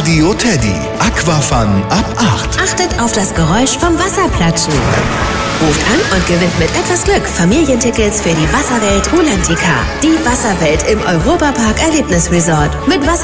Radio Teddy. Aquafun ab 8. Achtet auf das Geräusch vom Wasserplatschen. Ruft an und gewinnt mit etwas Glück Familientickets für die Wasserwelt Rulantica. Die Wasserwelt im Europapark Erlebnisresort. Mit Wasser